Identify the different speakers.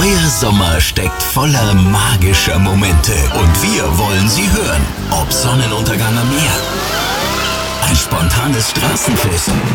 Speaker 1: Euer Sommer steckt voller magischer Momente und wir wollen sie hören. Ob Sonnenuntergang am Meer, ein spontanes Straßenfest